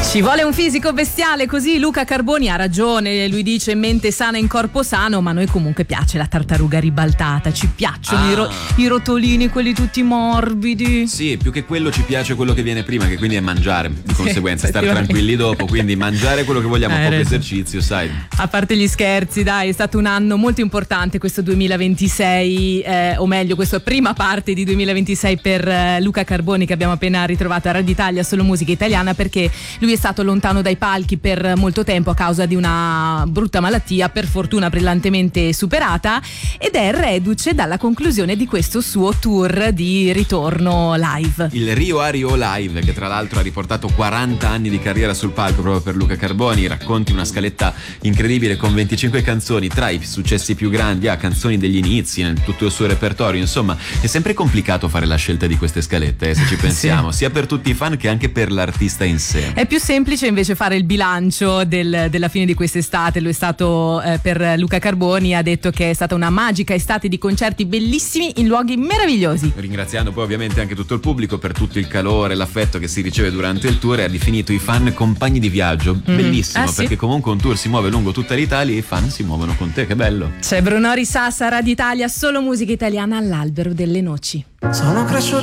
Ci vuole un fisico bestiale, così Luca Carboni ha ragione, lui dice mente sana in corpo sano, ma a noi comunque piace la tartaruga ribaltata, ci piacciono i rotolini, quelli tutti morbidi. Sì, più che quello ci piace quello che viene prima, che quindi è mangiare, di conseguenza star tranquilli dopo, quindi mangiare quello che vogliamo, poco esercizio, sai. A parte gli scherzi, dai, è stato un anno molto importante questo 2026, o meglio questa prima parte di 2026 per Luca Carboni, che abbiamo appena ritrovato a Radio Italia, solo musica italiana, perché lui è stato lontano dai palchi per molto tempo a causa di una brutta malattia, per fortuna brillantemente superata, ed è reduce dalla conclusione di questo suo tour di ritorno live. Il Rio a Rio Live, che tra l'altro ha riportato 40 anni di carriera sul palco proprio per Luca Carboni, racconti una scaletta incredibile con 25 canzoni, tra i successi più grandi a canzoni degli inizi nel tutto il suo repertorio. Insomma, è sempre complicato fare la scelta di queste scalette, se ci pensiamo, sia per tutti i fan che anche per l'artista in sé. È più semplice invece fare il bilancio della fine di quest'estate. Lo è stato per Luca Carboni, ha detto che è stata una magica estate di concerti bellissimi in luoghi meravigliosi, ringraziando poi ovviamente anche tutto il pubblico per tutto il calore e l'affetto che si riceve durante il tour, e ha definito i fan compagni di viaggio. Bellissimo, perché comunque un tour si muove lungo tutta l'Italia e i fan si muovono con te, che bello. C'è Brunori Sassa, Radio Italia, solo musica italiana all'albero delle noci. Sono cresciuto